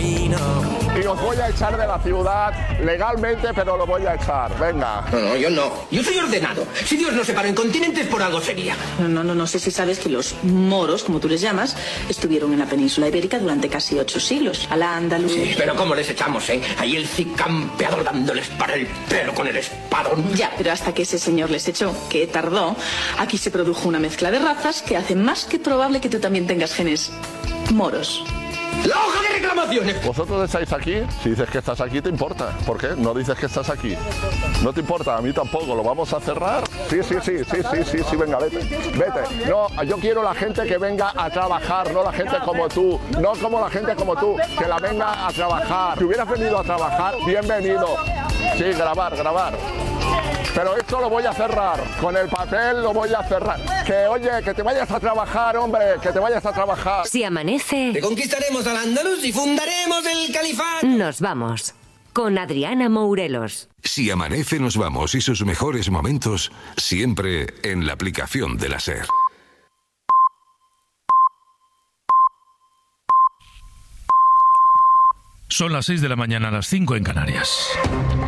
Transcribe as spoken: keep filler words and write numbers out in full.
camino. Y os voy a echar de la ciudad legalmente, pero lo voy a echar. Venga. No, no, yo no. Yo soy ordenado. Si Dios nos separó en continentes, por algo sería. No, no, no, no sé si sabes que los moros, como tú les llamas, estuvieron en la península ibérica durante casi ocho siglos. A la andaluz. Sí, pero ¿cómo les echamos, eh? Ahí el cicampeador dándoles para el pelo con el espadón. Ya, pero hasta que ese señor les echó, que tardó, aquí se produjo una mezcla de razas que hace más que probable que tú también tengas genes moros. ¡La hoja de reclamaciones! ¿Vosotros estáis aquí? Si dices que estás aquí, ¿te importa? ¿Por qué? ¿No dices que estás aquí? ¿No te importa? A mí tampoco. ¿Lo vamos a cerrar? Sí, sí, sí, sí, sí, sí, sí, venga, vete. Vete. No, yo quiero la gente que venga a trabajar, no la gente como tú. No como la gente como tú, que la venga a trabajar. Si hubieras venido a trabajar, bienvenido. Sí, grabar, grabar. Pero esto lo voy a cerrar, con el papel lo voy a cerrar. Que oye, que te vayas a trabajar, hombre, que te vayas a trabajar. Si amanece... Reconquistaremos al Andaluz y fundaremos el califato. Nos vamos. Con Adriana Mourelos. Si amanece nos vamos y sus mejores momentos siempre en la aplicación de la SER. Son las seis de la mañana, a las cinco en Canarias.